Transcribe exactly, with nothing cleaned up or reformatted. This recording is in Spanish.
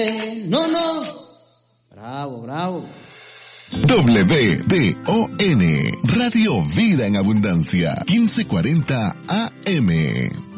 No, no. Bravo, bravo. W D O N, Radio Vida en Abundancia, quince cuarenta A M.